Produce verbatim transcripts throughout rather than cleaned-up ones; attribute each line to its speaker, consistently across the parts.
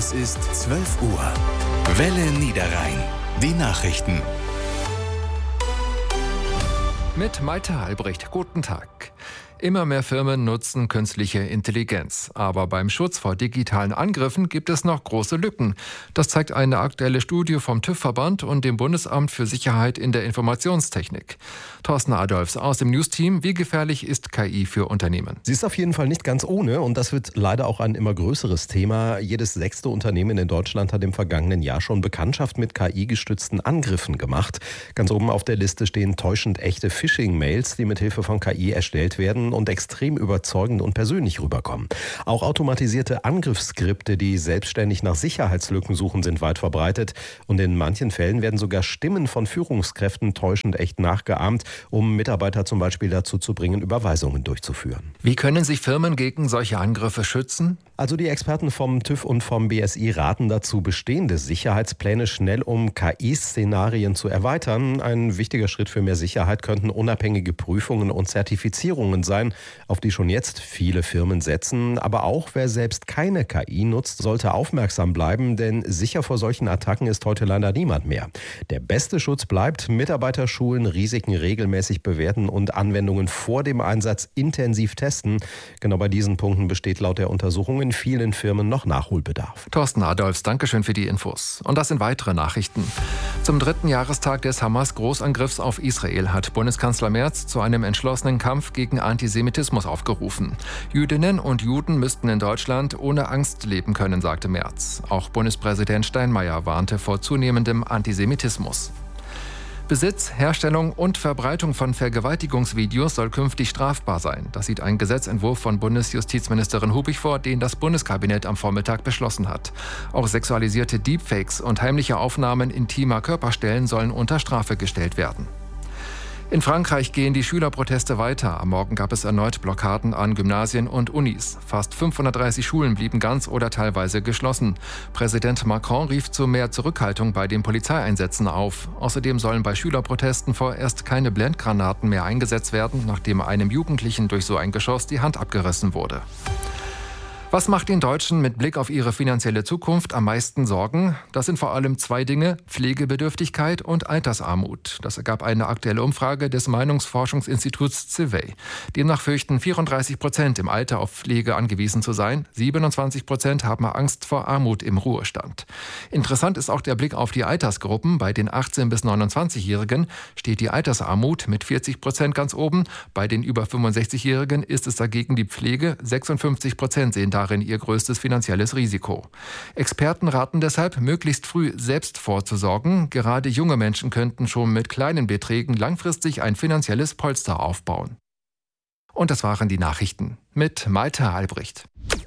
Speaker 1: Es ist zwölf Uhr. Welle Niederrhein. Die Nachrichten.
Speaker 2: Mit Malte Albrecht. Guten Tag. Immer mehr Firmen nutzen künstliche Intelligenz. Aber beim Schutz vor digitalen Angriffen gibt es noch große Lücken. Das zeigt eine aktuelle Studie vom TÜV-Verband und dem Bundesamt für Sicherheit in der Informationstechnik. Thorsten Adolfs aus dem News-Team. Wie gefährlich ist K I für Unternehmen?
Speaker 3: Sie ist auf jeden Fall nicht ganz ohne und das wird leider auch ein immer größeres Thema. Jedes sechste Unternehmen in Deutschland hat im vergangenen Jahr schon Bekanntschaft mit K I-gestützten Angriffen gemacht. Ganz oben auf der Liste stehen täuschend echte Phishing-Mails, die mit Hilfe von K I erstellt werden und extrem überzeugend und persönlich rüberkommen. Auch automatisierte Angriffsskripte, die selbstständig nach Sicherheitslücken suchen, sind weit verbreitet. Und in manchen Fällen werden sogar Stimmen von Führungskräften täuschend echt nachgeahmt, um Mitarbeiter zum Beispiel dazu zu bringen, Überweisungen durchzuführen.
Speaker 2: Wie können sich Firmen gegen solche Angriffe schützen?
Speaker 3: Also die Experten vom TÜV und vom B S I raten dazu, bestehende Sicherheitspläne schnell um K I-Szenarien zu erweitern. Ein wichtiger Schritt für mehr Sicherheit könnten unabhängige Prüfungen und Zertifizierungen sein, auf die schon jetzt viele Firmen setzen. Aber auch wer selbst keine K I nutzt, sollte aufmerksam bleiben, denn sicher vor solchen Attacken ist heute leider niemand mehr. Der beste Schutz bleibt, Mitarbeiter schulen, Risiken regelmäßig bewerten und Anwendungen vor dem Einsatz intensiv testen. Genau bei diesen Punkten besteht laut der Untersuchung in vielen Firmen noch Nachholbedarf.
Speaker 2: Thorsten Adolfs, Dankeschön für die Infos. Und das sind weitere Nachrichten. Zum dritten Jahrestag des Hamas-Großangriffs auf Israel hat Bundeskanzler Merz zu einem entschlossenen Kampf gegen Antisemitismus aufgerufen. Jüdinnen und Juden müssten in Deutschland ohne Angst leben können, sagte Merz. Auch Bundespräsident Steinmeier warnte vor zunehmendem Antisemitismus. Besitz, Herstellung und Verbreitung von Vergewaltigungsvideos soll künftig strafbar sein. Das sieht ein Gesetzentwurf von Bundesjustizministerin Hubig vor, den das Bundeskabinett am Vormittag beschlossen hat. Auch sexualisierte Deepfakes und heimliche Aufnahmen intimer Körperstellen sollen unter Strafe gestellt werden. In Frankreich gehen die Schülerproteste weiter. Am Morgen gab es erneut Blockaden an Gymnasien und Unis. Fast fünfhundertdreißig Schulen blieben ganz oder teilweise geschlossen. Präsident Macron rief zu mehr Zurückhaltung bei den Polizeieinsätzen auf. Außerdem sollen bei Schülerprotesten vorerst keine Blendgranaten mehr eingesetzt werden, nachdem einem Jugendlichen durch so ein Geschoss die Hand abgerissen wurde. Was macht den Deutschen mit Blick auf ihre finanzielle Zukunft am meisten Sorgen? Das sind vor allem zwei Dinge: Pflegebedürftigkeit und Altersarmut. Das ergab eine aktuelle Umfrage des Meinungsforschungsinstituts Civey. Demnach fürchten vierunddreißig Prozent im Alter auf Pflege angewiesen zu sein. siebenundzwanzig Prozent haben Angst vor Armut im Ruhestand. Interessant ist auch der Blick auf die Altersgruppen. Bei den achtzehn- bis neunundzwanzigjährigen steht die Altersarmut mit vierzig Prozent ganz oben. Bei den über fünfundsechzigjährigen ist es dagegen die Pflege. sechsundfünfzig Prozent sehen darin ihr größtes finanzielles Risiko. Experten raten deshalb, möglichst früh selbst vorzusorgen. Gerade junge Menschen könnten schon mit kleinen Beträgen langfristig ein finanzielles Polster aufbauen. Und das waren die Nachrichten mit Malte Albrecht.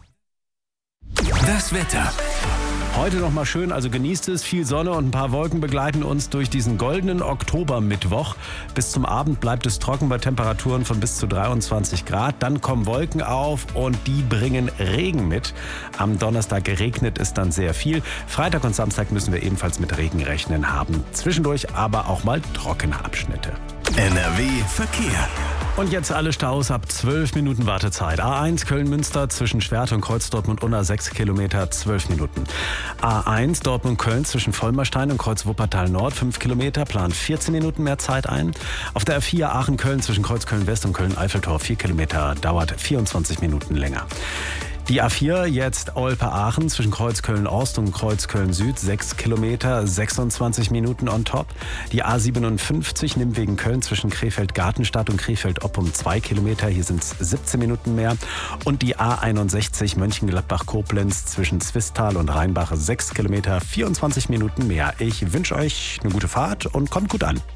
Speaker 1: Das Wetter.
Speaker 4: Heute noch mal schön, also genießt es. Viel Sonne und ein paar Wolken begleiten uns durch diesen goldenen Oktobermittwoch. Bis zum Abend bleibt es trocken bei Temperaturen von bis zu dreiundzwanzig Grad. Dann kommen Wolken auf und die bringen Regen mit. Am Donnerstag regnet es dann sehr viel. Freitag und Samstag müssen wir ebenfalls mit Regen rechnen haben. Zwischendurch aber auch mal trockene Abschnitte.
Speaker 1: N R W Verkehr.
Speaker 4: Und jetzt alle Staus ab zwölf Minuten Wartezeit. A eins Köln-Münster zwischen Schwert und Kreuz Dortmund-Unna sechs Kilometer, zwölf Minuten. A eins Dortmund-Köln zwischen Vollmerstein und Kreuz Wuppertal-Nord fünf Kilometer, plant vierzehn Minuten mehr Zeit ein. Auf der A vier Aachen-Köln zwischen Kreuz Köln-West und Köln-Eiffeltor vier Kilometer, dauert vierundzwanzig Minuten länger. Die A vier jetzt Olpe-Aachen zwischen Kreuz Köln-Ost und Kreuz Köln-Süd sechs Kilometer, sechsundzwanzig Minuten on top. Die A siebenundfünfzig Nimwegen Köln zwischen Krefeld-Gartenstadt und Krefeld-Oppum zwei Kilometer, hier sind es siebzehn Minuten mehr. Und die A einundsechzig Mönchengladbach-Koblenz zwischen Zwistal und Rheinbach sechs Kilometer, vierundzwanzig Minuten mehr. Ich wünsche euch eine gute Fahrt und kommt gut an.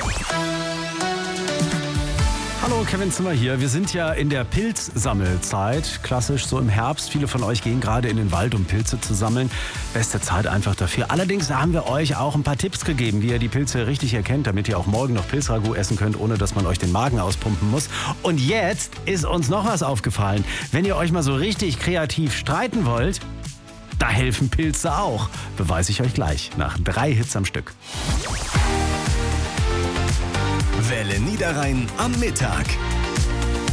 Speaker 4: Hallo, Kevin Zimmer hier. Wir sind ja in der Pilzsammelzeit. Klassisch so im Herbst. Viele von euch gehen gerade in den Wald, um Pilze zu sammeln. Beste Zeit einfach dafür. Allerdings haben wir euch auch ein paar Tipps gegeben, wie ihr die Pilze richtig erkennt, damit ihr auch morgen noch Pilzragout essen könnt, ohne dass man euch den Magen auspumpen muss. Und jetzt ist uns noch was aufgefallen. Wenn ihr euch mal so richtig kreativ streiten wollt, da helfen Pilze auch. Beweise ich euch gleich nach drei Hits am Stück.
Speaker 1: Welle Niederrhein am Mittag.